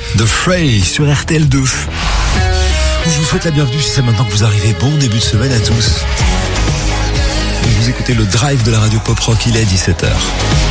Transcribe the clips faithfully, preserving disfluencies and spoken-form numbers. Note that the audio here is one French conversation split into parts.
The Fray sur R T L deux. Je vous souhaite la bienvenue si c'est maintenant que vous arrivez. Bon début de semaine à tous. Vous écoutez le Drive de la radio Pop Rock, il est dix-sept heures.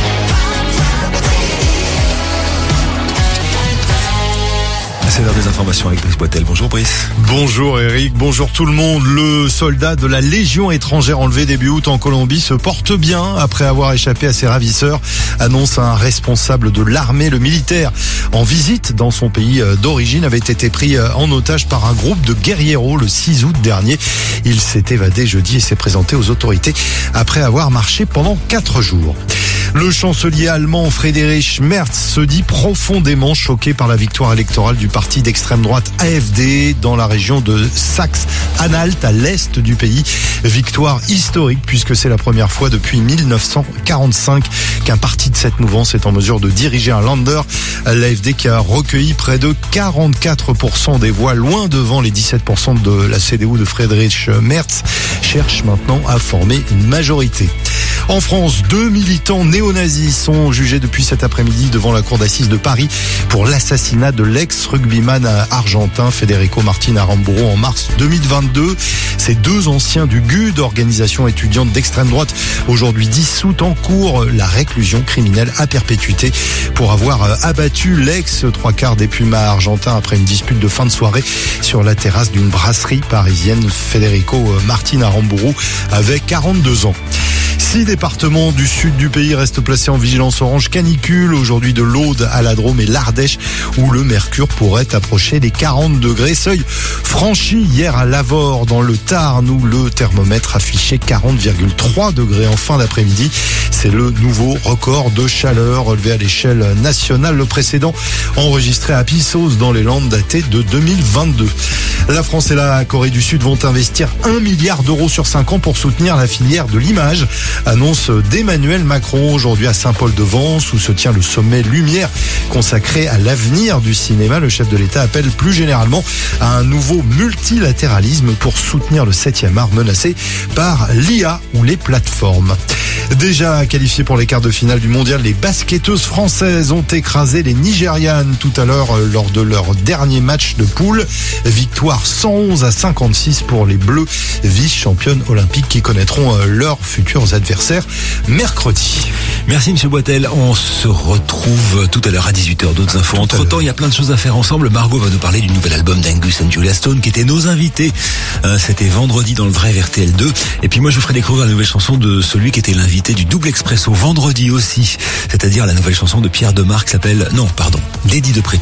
C'est l'heure des informations avec Brice Boitel. Bonjour Brice. Bonjour Eric, bonjour tout le monde. Le soldat de la Légion étrangère enlevé début août en Colombie se porte bien après avoir échappé à ses ravisseurs, annonce un responsable de l'armée. Le militaire en visite dans son pays d'origine avait été pris en otage par un groupe de guérilleros le six août dernier. Il s'est évadé jeudi et s'est présenté aux autorités après avoir marché pendant quatre jours. Le chancelier allemand Friedrich Merz se dit profondément choqué par la victoire électorale du parti d'extrême droite A F D dans la région de Saxe-Anhalt à l'est du pays. Victoire historique puisque c'est la première fois depuis mille neuf cent quarante-cinq qu'un parti de cette mouvance est en mesure de diriger un Länder. L'A F D qui a recueilli près de quarante-quatre pour cent des voix, loin devant les dix-sept pour cent de la C D U de Friedrich Merz, cherche maintenant à former une majorité. En France, deux militants néo-nazis sont jugés depuis cet après-midi devant la cour d'assises de Paris pour l'assassinat de l'ex-rugbyman argentin Federico Martin Aramburu en mars deux mille vingt-deux. Ces deux anciens du G U D, organisation étudiante d'extrême droite, aujourd'hui dissoute, en cours la réclusion criminelle à perpétuité pour avoir abattu l'ex-trois quarts des Pumas argentins après une dispute de fin de soirée sur la terrasse d'une brasserie parisienne. Federico Martin Aramburu avait quarante-deux ans. Six départements du sud du pays restent placés en vigilance orange canicule. Aujourd'hui, de l'Aude à la Drôme et l'Ardèche, où le mercure pourrait approcher les quarante degrés. Seuil franchi hier à Lavore, dans le Tarn, où le thermomètre affichait quarante virgule trois degrés en fin d'après-midi. C'est le nouveau record de chaleur relevé à l'échelle nationale. Le précédent, enregistré à Pissos dans les Landes, daté de deux mille vingt-deux. La France et la Corée du Sud vont investir un milliard d'euros sur cinq ans pour soutenir la filière de l'image. Annonce d'Emmanuel Macron aujourd'hui à Saint-Paul-de-Vence, où se tient le sommet Lumière consacré à l'avenir du cinéma. Le chef de l'État appelle plus généralement à un nouveau multilatéralisme pour soutenir le septième art menacé par l'I A ou les plateformes. Déjà qualifiées pour les quarts de finale du mondial, les basketteuses françaises ont écrasé les Nigérianes tout à l'heure lors de leur dernier match de poule. Victoire cent onze à cinquante-six pour les Bleus, vice-championnes olympiques qui connaîtront leurs futurs adversaires mercredi. Merci Monsieur Boitel, on se retrouve tout à l'heure à dix-huit heures, d'autres infos. Entre temps, il y a plein de choses à faire ensemble. Margot va nous parler du nouvel album d'Angus and Julia Stone qui étaient nos invités. Euh, c'était vendredi dans le Drive R T L deux. Et puis moi je vous ferai découvrir la nouvelle chanson de celui qui était l'invité du Double Expresso vendredi aussi. C'est-à-dire la nouvelle chanson de Pierre Demar qui s'appelle, non pardon, Lady de Pré.